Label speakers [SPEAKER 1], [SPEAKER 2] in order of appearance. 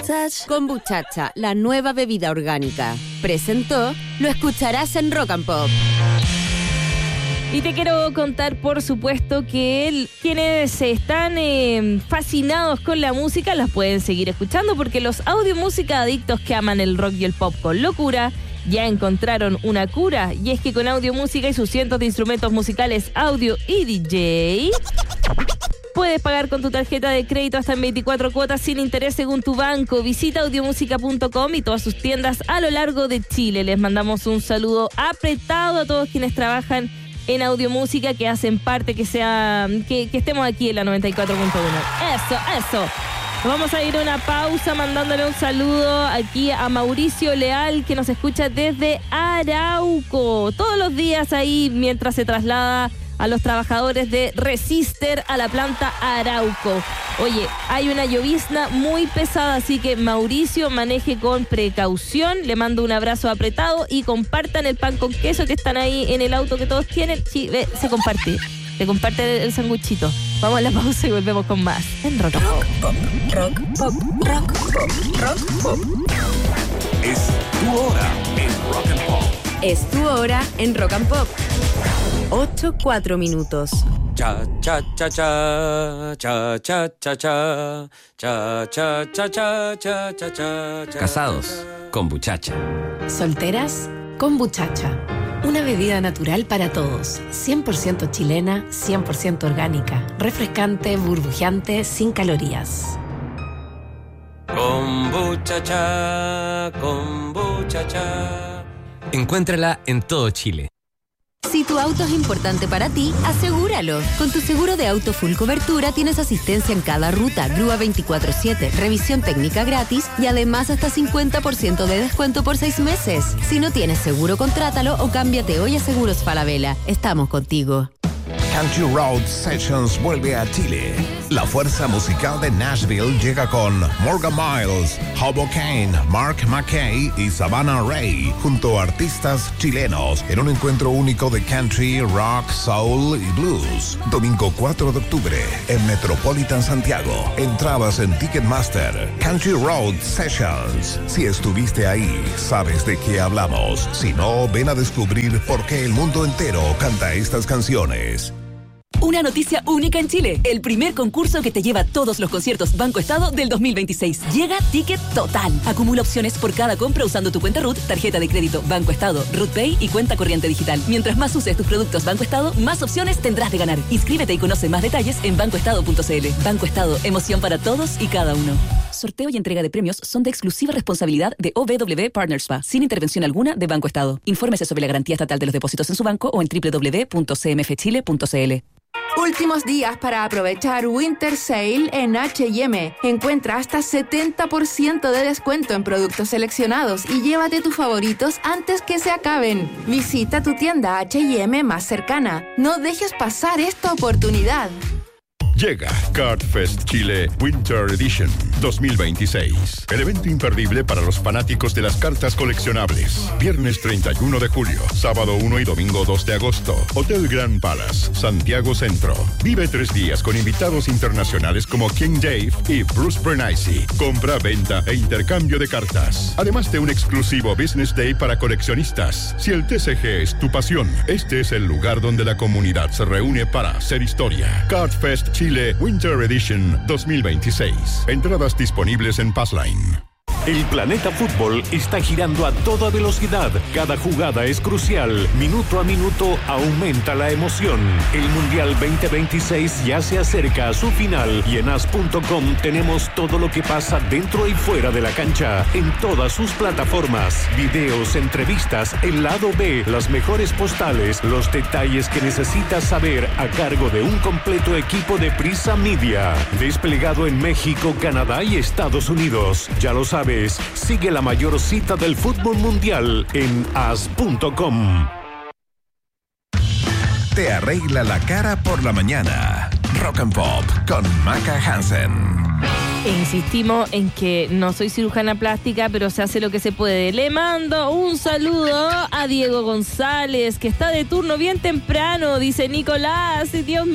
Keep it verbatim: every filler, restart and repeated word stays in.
[SPEAKER 1] Kombuchacha, la nueva bebida orgánica. Presentó, lo escucharás en Rock and Pop.
[SPEAKER 2] Y te quiero contar, por supuesto, que el, quienes están eh, fascinados con la música las pueden seguir escuchando, porque los audiomúsica adictos que aman el rock y el pop con locura ya encontraron una cura. Y es que con audiomúsica y sus cientos de instrumentos musicales, audio y D J, puedes pagar con tu tarjeta de crédito hasta en veinticuatro cuotas sin interés según tu banco. Visita audiomúsica punto com y todas sus tiendas a lo largo de Chile. Les mandamos un saludo apretado a todos quienes trabajan en audiomúsica, que hacen parte, que sea que, que estemos aquí en la noventa y cuatro punto uno. Eso, eso. Vamos a ir a una pausa mandándole un saludo aquí a Mauricio Leal, que nos escucha desde Arauco. Todos los días ahí mientras se traslada a los trabajadores de Resister a la planta Arauco. Oye, hay una llovizna muy pesada, así que Mauricio, maneje con precaución. Le mando un abrazo apretado y compartan el pan con queso que están ahí en el auto que todos tienen. Sí, ve, se comparte, se comparte el, el sanguchito. Vamos a la pausa y volvemos con más en Rock and Pop.
[SPEAKER 3] Rock, pop, rock, pop, rock, pop.
[SPEAKER 4] Es tu hora en Rock and Pop.
[SPEAKER 1] Es tu hora en Rock and Pop. ocho, cuatro minutos.
[SPEAKER 5] Cha cha cha cha cha cha cha cha cha cha cha cha cha cha cha.
[SPEAKER 6] Casados con Buchacha.
[SPEAKER 3] Solteras con Buchacha. Una bebida natural para todos, cien por ciento chilena, cien por ciento orgánica, refrescante, burbujeante, sin calorías.
[SPEAKER 5] Con Buchacha, con Buchacha.
[SPEAKER 6] Encuéntrala en todo Chile.
[SPEAKER 1] Si tu auto es importante para ti, asegúralo. Con tu seguro de auto full cobertura tienes asistencia en cada ruta, grúa veinticuatro siete, revisión técnica gratis y además hasta cincuenta por ciento de descuento por seis meses. Si no tienes seguro, contrátalo o cámbiate hoy a Seguros Falabella. Estamos contigo.
[SPEAKER 7] Country Road Sessions vuelve a Chile. La fuerza musical de Nashville llega con Morgan Miles, Hobo Kane, Mark McKay y Savannah Ray, junto a artistas chilenos, en un encuentro único de country, rock, soul y blues. Domingo cuatro de octubre en Metropolitan Santiago. Entradas en Ticketmaster. Country Road Sessions. Si estuviste ahí, sabes de qué hablamos. Si no, ven a descubrir por qué el mundo entero canta estas canciones.
[SPEAKER 8] Una noticia única en Chile. El primer concurso que te lleva todos los conciertos Banco Estado del dos mil veintiséis. Llega Ticket Total. Acumula opciones por cada compra usando tu cuenta R U T, tarjeta de crédito Banco Estado, R U T Pay y cuenta corriente digital. Mientras más uses tus productos Banco Estado, más opciones tendrás de ganar. Inscríbete y conoce más detalles en banco estado punto c l. Banco Estado, emoción para todos y cada uno. Sorteo y entrega de premios son de exclusiva responsabilidad de O W W Partners S P A, sin intervención alguna de Banco Estado. Infórmese sobre la garantía estatal de los depósitos en su banco o en doble u doble u doble u punto c m f chile punto c l.
[SPEAKER 9] Últimos días para aprovechar Winter Sale en H y M. Encuentra hasta setenta por ciento de descuento en productos seleccionados y llévate tus favoritos antes que se acaben. Visita tu tienda H y M más cercana. No dejes pasar esta oportunidad.
[SPEAKER 10] Llega Cardfest Chile Winter Edition dos mil veintiséis. El evento imperdible para los fanáticos de las cartas coleccionables. Viernes treinta y uno de julio, sábado uno y domingo dos de agosto. Hotel Grand Palace, Santiago Centro. Vive tres días con invitados internacionales como King Dave y Bruce Brennaisi. Compra, venta e intercambio de cartas. Además de un exclusivo Business Day para coleccionistas. Si el T C G es tu pasión, este es el lugar donde la comunidad se reúne para hacer historia. Cardfest Chile Chile Winter Edition dos mil veintiséis. Entradas disponibles en Passline.
[SPEAKER 4] El planeta fútbol está girando a toda velocidad. Cada jugada es crucial. Minuto a minuto aumenta la emoción. El Mundial veinte veintiséis ya se acerca a su final y en as punto com tenemos todo lo que pasa dentro y fuera de la cancha. En todas sus plataformas. Videos, entrevistas, el lado B, las mejores postales, los detalles que necesitas saber a cargo de un completo equipo de Prisa Media. Desplegado en México, Canadá y Estados Unidos. Ya lo sabes. Sigue la mayor cita del fútbol mundial en as punto com.
[SPEAKER 7] Te arregla la cara por la mañana. Rock and Pop con Maca Hansen.
[SPEAKER 2] E insistimos en que no soy cirujana plástica, pero se hace lo que se puede. Le mando un saludo a Diego González, que está de turno bien temprano, dice Nicolás. Dios mío.